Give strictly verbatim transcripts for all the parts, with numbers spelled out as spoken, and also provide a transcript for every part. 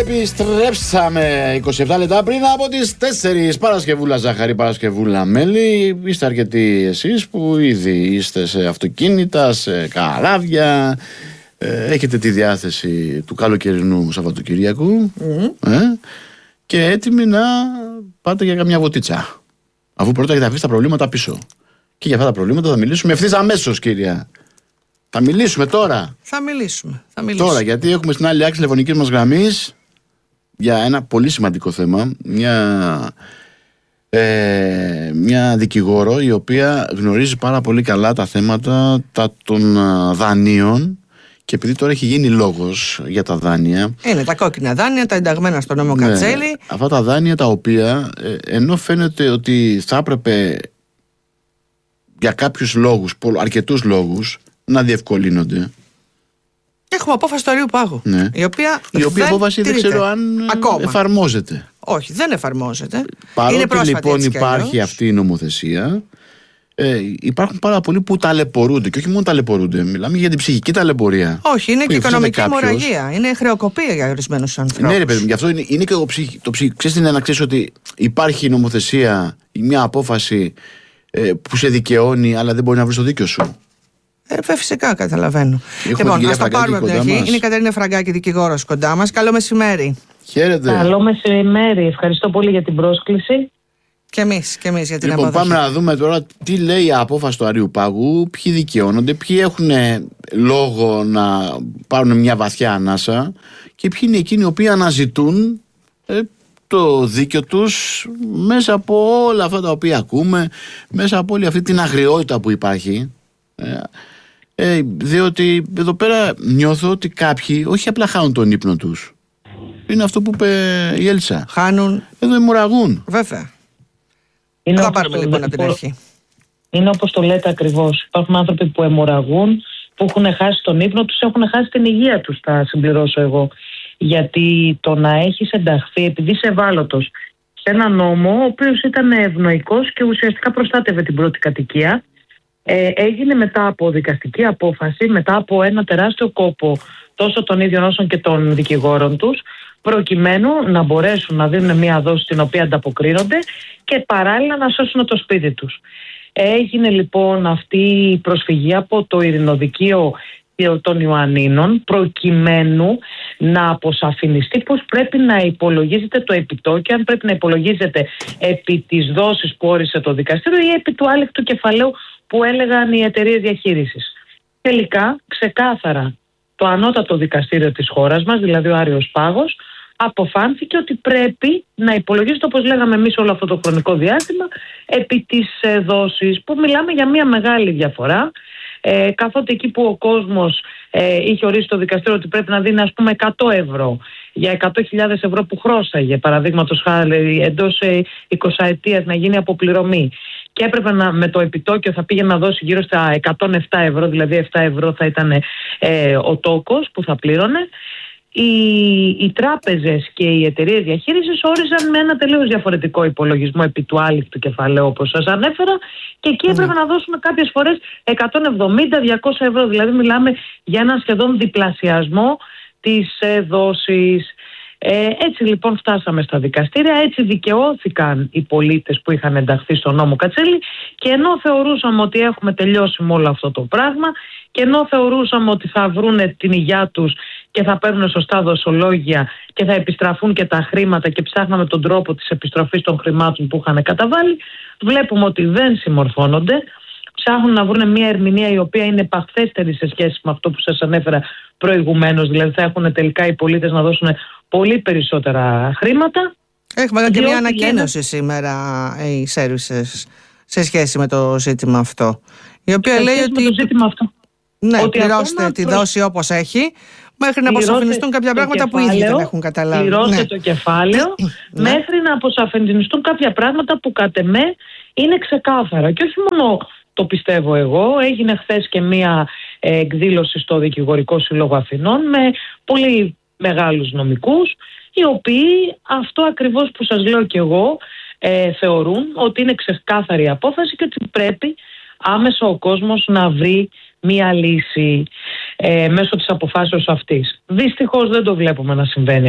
Επιστρέψαμε είκοσι επτά λεπτά πριν από τις τέσσερις. Παρασκευούλα ζάχαρη, Παρασκευούλα μέλι. Είστε αρκετοί εσείς που ήδη είστε σε αυτοκίνητα, σε καράβια. ε, Έχετε τη διάθεση του καλοκαιρινού Σαββατοκυριακού mm. ε, και έτοιμοι να πάτε για καμιά βοτίτσα. Αφού πρώτα έχετε αφήσει τα προβλήματα πίσω. Και για αυτά τα προβλήματα θα μιλήσουμε ευθύς αμέσως, κυρία. Θα μιλήσουμε τώρα. Θα μιλήσουμε, θα μιλήσουμε. Τώρα, γιατί έχουμε στην άλλη άκρη τηλεφωνικής μας γραμμής για ένα πολύ σημαντικό θέμα. Μια, ε, μια δικηγόρο η οποία γνωρίζει πάρα πολύ καλά τα θέματα τα των δανείων. Και επειδή τώρα έχει γίνει λόγος για τα δάνεια. Είναι τα κόκκινα δάνεια, τα ενταγμένα στο νόμο ναι, Κατσέλη. Αυτά τα δάνεια τα οποία ε, ενώ φαίνεται ότι θα έπρεπε για κάποιους λόγους, αρκετούς λόγους, να διευκολύνονται. Έχουμε απόφαση του Αρείου Πάγου. Ναι. Η οποία, η οποία δεν απόφαση δεν ξέρω αν ακόμα εφαρμόζεται. Όχι, δεν εφαρμόζεται. Παρότι λοιπόν υπάρχει αυτή η νομοθεσία, ε, υπάρχουν πάρα πολλοί που ταλαιπωρούνται. Και όχι μόνο ταλαιπωρούνται, μιλάμε για την ψυχική ταλαιπωρία. Όχι, είναι και οικονομική αιμορραγία. Είναι χρεοκοπία για ορισμένους ανθρώπους. Ναι, ρε παιδί μου, γι' αυτό είναι, είναι και το ψυχ, το ψυχ, ξέρεις τι είναι να ξέρεις ότι υπάρχει νομοθεσία, μια απόφαση ε, που σε δικαιώνει, αλλά δεν μπορεί να βρει το δίκιο σου. Ε, φυσικά, καταλαβαίνω. Έχουμε λοιπόν, ας το πάρουμε από την αρχή. Είναι η Κατερίνα Φραγκάκη, δικηγόρος κοντά μας. Καλό μεσημέρι. Χαίρετε. Καλό μεσημέρι. Ευχαριστώ πολύ για την πρόσκληση. Και εμείς, και εμείς για την λοιπόν, απόδοση. Πάμε να δούμε τώρα τι λέει η απόφαση του Αρείου Πάγου, ποιοι δικαιώνονται, ποιοι έχουν λόγο να πάρουν μια βαθιά ανάσα και ποιοι είναι εκείνοι οι οποίοι αναζητούν ε, το δίκιο τους μέσα από όλα αυτά τα οποία ακούμε, μέσα από όλη αυτή την αγριότητα που υπάρχει. Ε, ε, διότι εδώ πέρα νιώθω ότι κάποιοι όχι απλά χάνουν τον ύπνο τους. Είναι αυτό που είπε η Έλσα. Χάνουν. Εδώ αιμορραγούν. Βέβαια. Είναι θα πάρουμε λοιπόν το... από την αρχή. Είναι όπως το λέτε ακριβώς. Υπάρχουν άνθρωποι που αιμορραγούν, που έχουν χάσει τον ύπνο τους, έχουν χάσει την υγεία τους, θα συμπληρώσω εγώ. Γιατί το να έχεις ενταχθεί, επειδή είσαι ευάλωτος, σε ένα νόμο ο οποίος ήταν ευνοϊκός και ουσιαστικά προστάτευε την πρώτη κατοικία, ε, έγινε μετά από δικαστική απόφαση, μετά από ένα τεράστιο κόπο τόσο των ίδιων όσων και των δικηγόρων τους, προκειμένου να μπορέσουν να δίνουν μια δόση την οποία ανταποκρίνονται και παράλληλα να σώσουν το σπίτι τους. Έγινε λοιπόν αυτή η προσφυγή από το Ειρηνοδικείο των Ιωαννίνων προκειμένου να αποσαφινιστεί πως πρέπει να υπολογίζεται το επιτόκιο, αν πρέπει να υπολογίζεται επί της δόσης που όρισε το δικαστήριο ή επί του άλεκτου κεφαλαίου που έλεγαν οι εταιρείες διαχείρισης. Τελικά, ξεκάθαρα, το ανώτατο δικαστήριο της χώρας μας, δηλαδή ο Άρειος Πάγος, αποφάνθηκε ότι πρέπει να υπολογίζεται, όπως λέγαμε εμείς όλο αυτό το χρονικό διάστημα, επί της ε, δόσης, που μιλάμε για μια μεγάλη διαφορά, ε, καθότι εκεί που ο κόσμος ε, είχε ορίσει το δικαστήριο ότι πρέπει να δίνει ας πούμε εκατό ευρώ για εκατό χιλιάδες ευρώ που χρώσαγε, παραδείγματος χάρη εντός ε, εικοσαετίας να γίνει αποπληρωμή, και έπρεπε να, με το επιτόκιο θα πήγε να δώσει γύρω στα εκατόν επτά ευρώ, δηλαδή επτά ευρώ θα ήταν ε, ο τόκος που θα πλήρωνε. Οι, οι τράπεζες και οι εταιρείες διαχείρισης όριζαν με ένα τελείως διαφορετικό υπολογισμό επί του άλεκτου κεφαλαίου, όπως σας ανέφερα, και εκεί έπρεπε mm. να δώσουμε κάποιες φορές εκατόν εβδομήντα με διακόσια ευρώ, δηλαδή μιλάμε για έναν σχεδόν διπλασιασμό της ε, δόσης. Ε, έτσι λοιπόν φτάσαμε στα δικαστήρια, έτσι δικαιώθηκαν οι πολίτες που είχαν ενταχθεί στο νόμο Κατσέλη, και ενώ θεωρούσαμε ότι έχουμε τελειώσει με όλο αυτό το πράγμα και ενώ θεωρούσαμε ότι θα βρουν την υγειά τους και θα παίρνουν σωστά δοσολόγια και θα επιστραφούν και τα χρήματα και ψάχναμε τον τρόπο της επιστροφής των χρημάτων που είχαν καταβάλει, βλέπουμε ότι δεν συμμορφώνονται. Ψάχνουν να βρουν μια ερμηνεία η οποία είναι επαχθέστερη σε σχέση με αυτό που σας ανέφερα προηγουμένως, δηλαδή θα έχουν τελικά οι πολίτες να δώσουν πολύ περισσότερα χρήματα. Έχουμε και μια ανακοίνωση λένε... σήμερα οι services σε σχέση με το ζήτημα αυτό, η οποία σε λέει ότι με το ζήτημα αυτό. Ναι, ότι πληρώστε τη προ... δόση όπως έχει, μέχρι να αποσαφινιστούν κάποια πράγματα κεφάλαιο, που ήδη δεν έχουν καταλάβει. Πληρώστε ναι. το κεφάλαιο ναι. μέχρι να αποσαφινιστούν κάποια πράγματα που κατ' εμέ είναι ξεκάθαρα. Και όχι μόνο το πιστεύω εγώ, έγινε χθες και μία ε, εκδήλωση στο Δικηγορικό Σύλλογο Αθηνών με πολύ μεγάλους νομικούς, οι οποίοι αυτό ακριβώς που σας λέω και εγώ ε, θεωρούν ότι είναι ξεκάθαρη απόφαση και ότι πρέπει άμεσα ο κόσμος να βρει μία λύση ε, μέσω της αποφάσεως αυτής. Δυστυχώς δεν το βλέπουμε να συμβαίνει αυτό.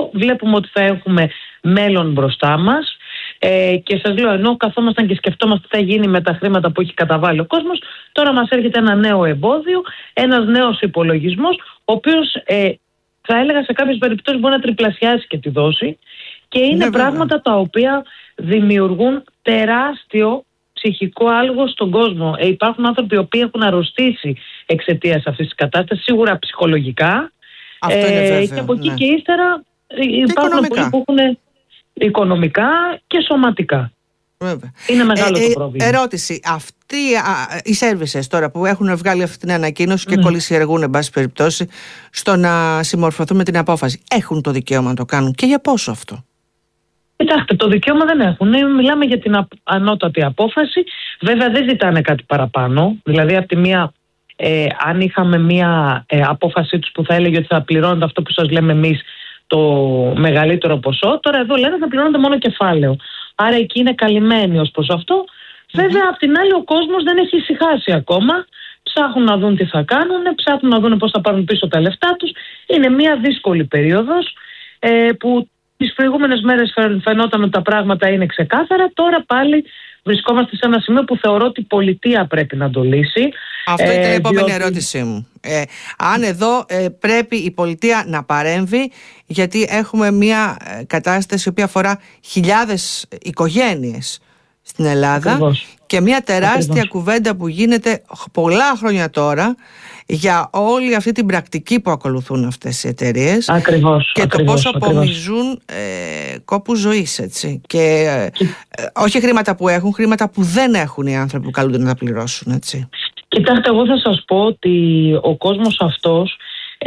αυτό. Βλέπουμε ότι θα έχουμε μέλλον μπροστά μας. Ε, και σας λέω, ενώ καθόμασταν και σκεφτόμαστε τι θα γίνει με τα χρήματα που έχει καταβάλει ο κόσμος, τώρα μας έρχεται ένα νέο εμπόδιο, ένας νέος υπολογισμός, ο οποίος ε, θα έλεγα σε κάποιες περιπτώσεις μπορεί να τριπλασιάσει και τη δόση, και είναι ναι, πράγματα τα οποία δημιουργούν τεράστιο ψυχικό άλγο στον κόσμο. Ε, υπάρχουν άνθρωποι οι οποίοι έχουν αρρωστήσει εξαιτίας αυτής της κατάστασης, σίγουρα ψυχολογικά. Αυτό είναι βέβαιο, ε, και από εκεί ναι. και ύστερα υπάρχουν πολλοί που έχουν οικονομικά και σωματικά. Βέβαια. Είναι μεγάλο ε, το πρόβλημα. Ερώτηση. Αυτοί α, οι services τώρα που έχουν βγάλει αυτή την ανακοίνωση και mm. κολλησιεργούν, εν πάση περιπτώσει, στο να συμμορφωθούν με την απόφαση, έχουν το δικαίωμα να το κάνουν, και για πόσο αυτό? Κοιτάξτε, το δικαίωμα δεν έχουν. Μιλάμε για την ανώτατη απόφαση. Βέβαια δεν ζητάνε κάτι παραπάνω. Δηλαδή από τη μία, ε, αν είχαμε μία ε, απόφασή τους που θα έλεγε ότι θα πληρώνονται αυτό που σας λέμε εμείς, το μεγαλύτερο ποσό, τώρα εδώ λένε θα πληρώνονται μόνο κεφάλαιο. Άρα εκεί είναι καλυμμένοι ως προς αυτό. Mm-hmm. Βέβαια απ' την άλλη ο κόσμος δεν έχει ησυχάσει ακόμα. Ψάχνουν να δουν τι θα κάνουν, ψάχνουν να δουν πώς θα πάρουν πίσω τα λεφτά τους. Είναι μια δύσκολη περίοδος ε, που τις προηγούμενες μέρες φαινόταν ότι τα πράγματα είναι ξεκάθαρα. Τώρα πάλι βρισκόμαστε σε ένα σημείο που θεωρώ ότι η πολιτεία πρέπει να το λύσει. Αυτό ήταν η επόμενη διότι... ερώτησή μου. Ε, αν εδώ ε, πρέπει η πολιτεία να παρέμβει, γιατί έχουμε μια ε, κατάσταση που αφορά χιλιάδες οικογένειες στην Ελλάδα. Ακριβώς. Και μια τεράστια Ακριβώς. κουβέντα που γίνεται πολλά χρόνια τώρα για όλη αυτή την πρακτική που ακολουθούν αυτές οι εταιρείες. Ακριβώς, και ακριβώς, το πόσο απομυζούν ε, κόπους ζωής, έτσι. Και, και... Ε, όχι χρήματα που έχουν, χρήματα που δεν έχουν οι άνθρωποι που καλούνται να τα πληρώσουν, έτσι. Κοιτάξτε, εγώ θα σας πω ότι ο κόσμος αυτός,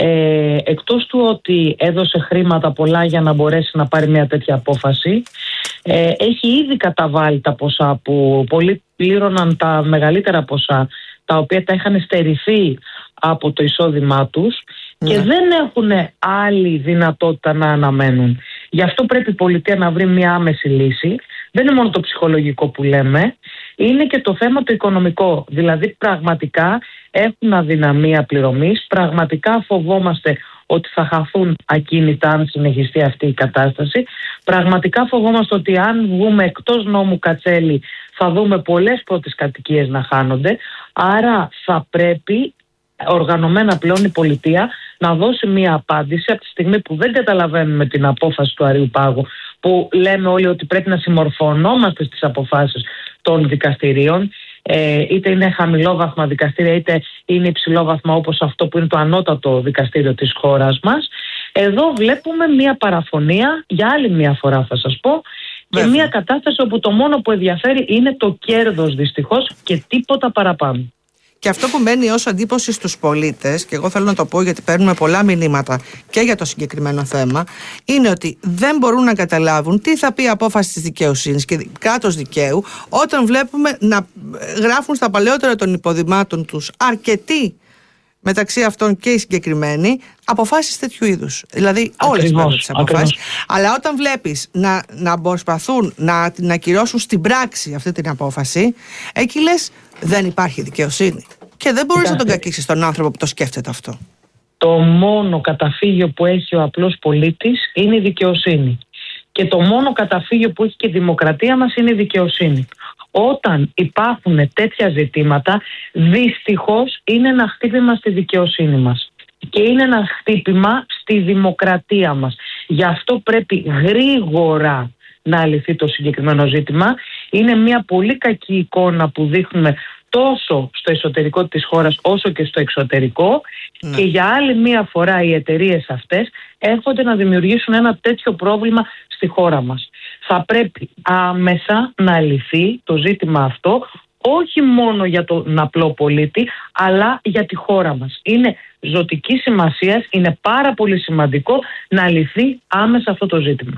ε, εκτός του ότι έδωσε χρήματα πολλά για να μπορέσει να πάρει μια τέτοια απόφαση, ε, έχει ήδη καταβάλει τα ποσά που πολλοί πλήρωναν, τα μεγαλύτερα ποσά, τα οποία τα είχαν στερηθεί από το εισόδημά τους, ναι. και δεν έχουν άλλη δυνατότητα να αναμένουν. Γι' αυτό πρέπει η πολιτεία να βρει μια άμεση λύση. Δεν είναι μόνο το ψυχολογικό που λέμε, είναι και το θέμα το οικονομικό. Δηλαδή πραγματικά έχουν αδυναμία πληρωμής, πραγματικά φοβόμαστε ότι θα χαθούν ακίνητα αν συνεχιστεί αυτή η κατάσταση. Πραγματικά φοβόμαστε ότι αν βγούμε εκτός νόμου Κατσέλη θα δούμε πολλές πρώτες κατοικίες να χάνονται. Άρα θα πρέπει οργανωμένα πλέον η πολιτεία να δώσει μία απάντηση από τη στιγμή που δεν καταλαβαίνουμε την απόφαση του Αριουπάγου, που λέμε όλοι ότι πρέπει να συμμορφωνόμαστε στις αποφάσεις των δικαστηρίων, ε, είτε είναι χαμηλόβαθμα δικαστήρια είτε είναι υψηλόβαθμα όπως αυτό που είναι το ανώτατο δικαστήριο της χώρας μας. Εδώ βλέπουμε μία παραφωνία, για άλλη μία φορά θα σας πω, και μία κατάσταση όπου το μόνο που ενδιαφέρει είναι το κέρδος δυστυχώς και τίποτα παραπάνω. Και αυτό που μένει ως εντύπωση στους πολίτες, και εγώ θέλω να το πω γιατί παίρνουμε πολλά μηνύματα και για το συγκεκριμένο θέμα, είναι ότι δεν μπορούν να καταλάβουν τι θα πει η απόφαση της δικαιοσύνης και κράτος δικαίου όταν βλέπουμε να γράφουν στα παλαιότερα των υποδημάτων τους αρκετοί, μεταξύ αυτών και οι συγκεκριμένοι, αποφάσεις τέτοιου είδους. Δηλαδή όλες παίρνουν τις αποφάσεις. Αλλά όταν βλέπεις να, να προσπαθούν να την ακυρώσουν στην πράξη αυτή την απόφαση, εκεί λες δεν υπάρχει δικαιοσύνη. Και δεν μπορείς να τον κακίσεις τον άνθρωπο που το σκέφτεται αυτό. Το μόνο καταφύγιο που έχει ο απλός πολίτης είναι η δικαιοσύνη. Και το μόνο καταφύγιο που έχει και η δημοκρατία μας είναι η δικαιοσύνη. Όταν υπάρχουν τέτοια ζητήματα, δυστυχώς είναι ένα χτύπημα στη δικαιοσύνη μας. Και είναι ένα χτύπημα στη δημοκρατία μας. Γι' αυτό πρέπει γρήγορα να λυθεί το συγκεκριμένο ζήτημα. Είναι μια πολύ κακή εικόνα που δείχνουμε τόσο στο εσωτερικό της χώρας όσο και στο εξωτερικό, ναι. Και για άλλη μια φορά οι εταιρείες αυτές έρχονται να δημιουργήσουν ένα τέτοιο πρόβλημα στη χώρα μας. Θα πρέπει άμεσα να λυθεί το ζήτημα αυτό, όχι μόνο για τον απλό πολίτη, αλλά για τη χώρα μας. Είναι ζωτική σημασίας, είναι πάρα πολύ σημαντικό να λυθεί άμεσα αυτό το ζήτημα.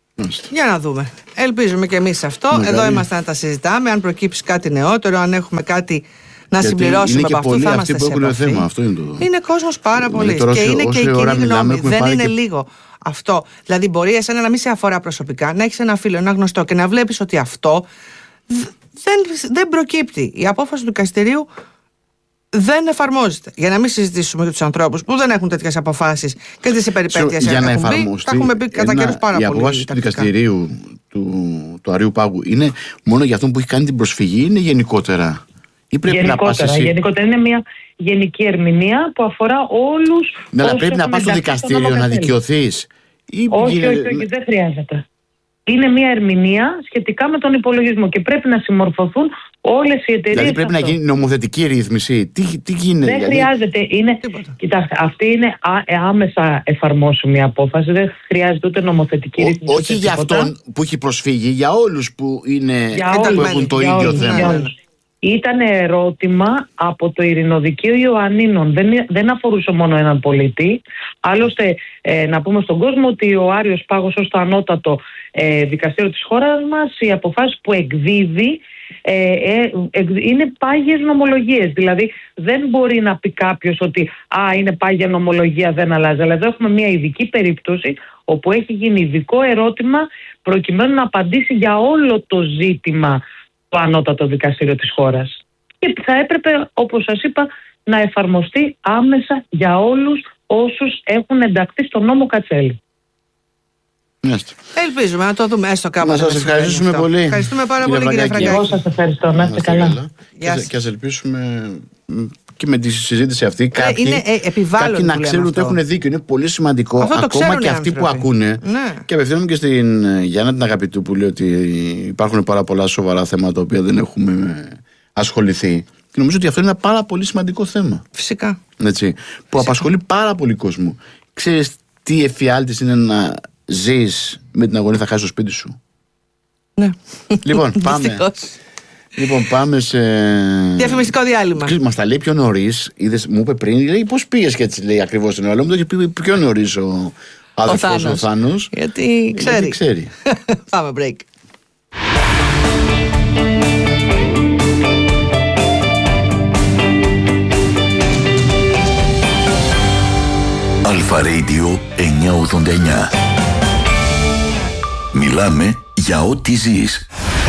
Για να δούμε. Ελπίζουμε και εμείς αυτό. Μεγάλη. Εδώ είμαστε να τα συζητάμε. Αν προκύψει κάτι νεότερο, αν έχουμε κάτι να γιατί συμπληρώσουμε από αυτού, θα είμαστε σε επαφή. Θέμα, αυτό είναι, το... είναι κόσμος πάρα πολύ. Και όσο, είναι όσο και η κοινή γνώμη. Δεν είναι και... λίγο αυτό. Δηλαδή, μπορεί εσένα να μην σε αφορά προσωπικά, να έχεις ένα φίλο, ένα γνωστό και να βλέπεις ότι αυτό δεν, δεν προκύπτει. Η απόφαση του δικαστηρίου δεν εφαρμόζεται. Για να μην συζητήσουμε για τους ανθρώπους που δεν έχουν τέτοιες αποφάσεις και τις περιπέτειες για να έχουν μπει, εφαρμοστεί. Τα έχουμε πει κατά καιρούς πάρα πολύ. Η απόφαση του δικαστηρίου του, του Αρείου Πάγου είναι μόνο για αυτόν που έχει κάνει την προσφυγή, είναι γενικότερα? Ή πρέπει γενικότερα, να πας εσύ? Γενικότερα είναι μια γενική ερμηνεία που αφορά όλους. Ναι, αλλά πρέπει να πας στο δικαστήριο να δικαιωθείς? Ή όχι, γίνεται... όχι, όχι, δεν χρειάζεται. Είναι μια ερμηνεία σχετικά με τον υπολογισμό και πρέπει να συμμορφωθούν όλες οι εταιρείες. Δηλαδή πρέπει αυτό. να γίνει νομοθετική ρύθμιση. Τι, τι γίνεται? Δεν δηλαδή... χρειάζεται. Είναι... Κοιτάξτε, αυτή είναι α, άμεσα εφαρμόσιμη απόφαση. Δεν χρειάζεται ούτε νομοθετική Ο, ρύθμιση. Όχι για αυτόν που έχει προσφύγει, για όλους που, είναι, για που όλους, έχουν το για ίδιο όλους, θέμα. για όλους. Ήταν ερώτημα από το Ειρηνοδικείο Ιωαννίνων. Δεν, δεν αφορούσε μόνο έναν πολίτη. Άλλωστε, ε, να πούμε στον κόσμο ότι ο Άριος Πάγος ως το ανώτατο ε, δικαστήριο της χώρας μας, οι αποφάσεις που εκδίδει ε, ε, ε, είναι πάγιες νομολογίες. Δηλαδή, δεν μπορεί να πει κάποιος ότι α, είναι πάγια νομολογία, δεν αλλάζει. Αλλά εδώ έχουμε μια ειδική περίπτωση όπου έχει γίνει ειδικό ερώτημα προκειμένου να απαντήσει για όλο το ζήτημα το ανώτατο δικαστήριο της χώρας. Και θα έπρεπε, όπως σας είπα, να εφαρμοστεί άμεσα για όλους όσους έχουν ενταχθεί στο νόμο Κατσέλη. Ελπίζουμε να το δούμε έστω κάπου. Να σας ευχαριστήσουμε πολύ. Ευχαριστούμε πάρα πολύ, κύριε Φραγκάκη. Εγώ σας ευχαριστώ. Να είστε καλά. Και ας ελπίσουμε και με τη συζήτηση αυτή κάποιοι, είναι, ε, κάποιοι να ξέρουν ότι έχουν δίκιο. Είναι πολύ σημαντικό. Αυτό ακόμα και αυτοί που ακούνε. Ναι. Και απευθύνομαι και στην Γιάννα την αγαπητού που λέει ότι υπάρχουν πάρα πολλά σοβαρά θέματα τα οποία δεν έχουμε ασχοληθεί. Και νομίζω ότι αυτό είναι ένα πάρα πολύ σημαντικό θέμα. Φυσικά. Έτσι, που Φυσικά. απασχολεί πάρα πολύ κόσμο. Ξέρεις τι εφιάλτης είναι να ζεις με την αγωνία θα χάσεις το σπίτι σου? Ναι. Λοιπόν, πάμε. Λοιπόν, πάμε σε. Διαφημιστικό διάλειμμα. Μας τα λέει πιο νωρίς. Είδες, μου είπε πριν, λέει πώς πήγες και έτσι λέει ακριβώς την ώρα. Μου το είχε πει πιο νωρίς ο αδερφός ο Θάνος. Γιατί ξέρει. Γιατί ξέρει. Πάμε break. Αλφα Radio εννιακόσια ογδόντα εννιά. Μιλάμε για ό,τι ζεις.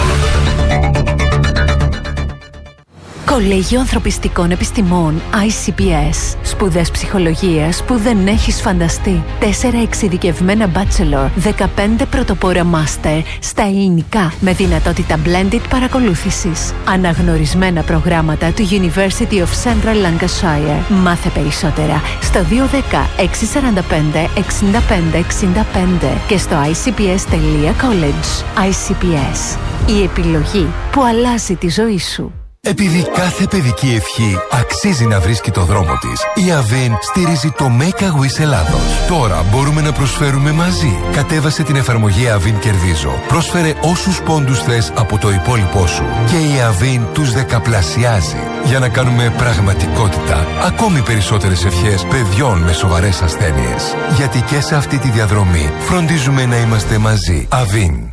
Κολέγιο Ανθρωπιστικών Επιστημών άι σι πι ες. Σπουδές ψυχολογίας που δεν έχεις φανταστεί. Τέσσερα εξειδικευμένα bachelor, δεκαπέντε πρωτοπόρα master στα ελληνικά με δυνατότητα blended παρακολούθησης. Αναγνωρισμένα προγράμματα του University of Central Lancashire. Μάθε περισσότερα στο δύο ένα μηδέν έξι τέσσερα πέντε εξήντα πέντε εξήντα πέντε και στο άι σι πι ες τελεία college. άι σι πι ες. Η επιλογή που αλλάζει τη ζωή σου. Επειδή κάθε παιδική ευχή αξίζει να βρίσκει το δρόμο της, η Avin στηρίζει το Make a Wish Ελλάδος. Τώρα μπορούμε να προσφέρουμε μαζί. Κατέβασε την εφαρμογή Avin Κερδίζω. Πρόσφερε όσους πόντους θες από το υπόλοιπό σου και η Avin τους δεκαπλασιάζει. Για να κάνουμε πραγματικότητα ακόμη περισσότερες ευχές παιδιών με σοβαρές ασθένειες. Γιατί και σε αυτή τη διαδρομή φροντίζουμε να είμαστε μαζί. Avin.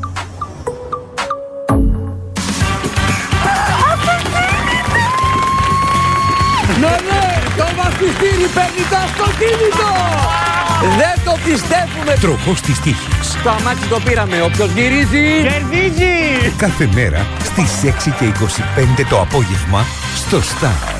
Ναι, ναι, το βαφιστήρι παίρνει το αυτοκίνητο! Δεν το πιστεύουμε! Τροχός της τύχης. Το αμάξι το πήραμε, όποιος γυρίζει... κερδίζει! Κάθε μέρα στις έξι και είκοσι πέντε το απόγευμα στο Star.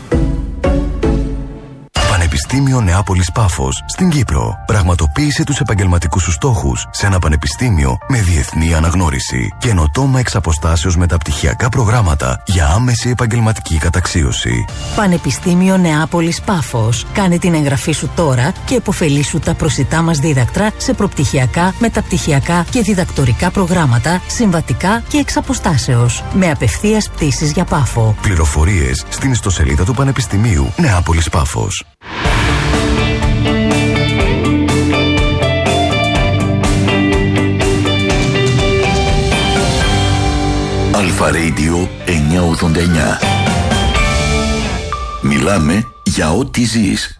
Πανεπιστήμιο Νεάπολης Πάφος στην Κύπρο. Πραγματοποίησε τους επαγγελματικούς σου στόχους σε ένα πανεπιστήμιο με διεθνή αναγνώριση. Καινοτόμα εξ αποστάσεως μεταπτυχιακά προγράμματα για άμεση επαγγελματική καταξίωση. Πανεπιστήμιο Νεάπολης Πάφος. Κάνε την εγγραφή σου τώρα και επωφελήσου τα προσιτά μας δίδακτρα σε προπτυχιακά, μεταπτυχιακά και διδακτορικά προγράμματα, συμβατικά και εξ αποστάσεως. Με απευθείας πτήσεις για Πάφο. Πληροφορίες στην ιστοσελίδα του Πανεπιστημίου Νεάπολης Πάφος. Αλφα Radio εννιακόσια ογδόντα εννιά. Μιλάμε για ό,τι ζεις.